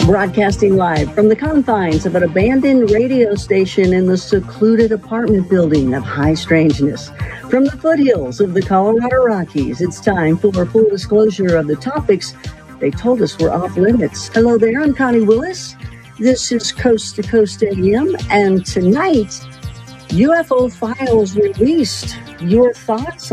Broadcasting live from the confines of an abandoned radio station in the secluded apartment building of High Strangeness. From the foothills of the Colorado Rockies, it's time for full disclosure of the topics they told us were off limits. Hello there, I'm Connie Willis. This is Coast to Coast AM, and tonight, UFO Files released. Your thoughts